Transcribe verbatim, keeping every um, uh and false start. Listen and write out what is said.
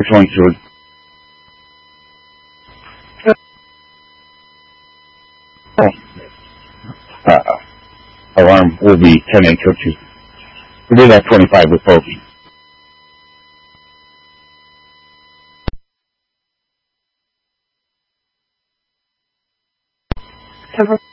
Which one should? Oh. Uh, alarm will be ten H O two. We'll do that twenty-five with Pokey. Several